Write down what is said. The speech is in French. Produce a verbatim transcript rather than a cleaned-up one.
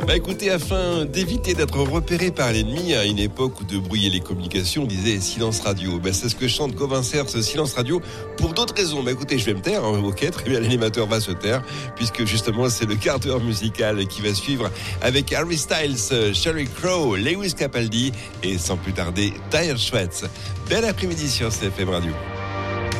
Bah écoutez, afin d'éviter d'être repéré par l'ennemi à une époque où de brouiller les communications, on disait silence radio. Bah c'est ce que chante Gauvin Serre, ce silence radio, pour d'autres raisons. Bah écoutez, je vais me taire, hein. Ok, très bien, l'animateur va se taire, puisque justement c'est le quart d'heure musical qui va suivre avec Harry Styles, Sheryl Crow, Lewis Capaldi et sans plus tarder, Dire Straits. Bel après-midi sur C F M Radio.